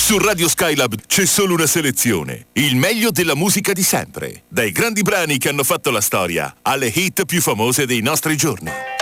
Su Radio Skylab c'è solo una selezione, il meglio della musica di sempre, dai grandi brani che hanno fatto la storia alle hit più famose dei nostri giorni.